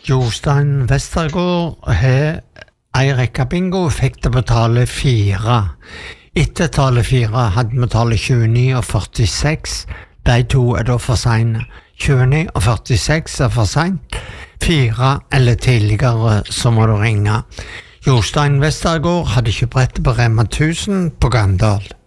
Jostein Vestergaard har ei rekke bingo, fikk det på tallet 4. Etter tallet 4 hadde vi tallet 29 og 46. De to da for sene. 29 og 46 for sent. 4 eller tidligere så må du ringe. Jostein Vestergaard hadde ikke brettet på Rema 1000 på Gandal.